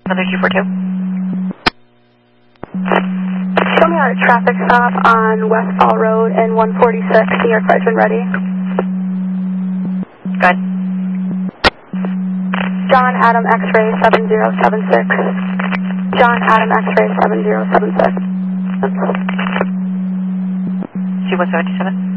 Another 242. Show me a traffic stop on Westfall Road and 146. New York Bridge when ready. Good. John Adam X-ray 7076. John Adam X-ray 7076. C-177.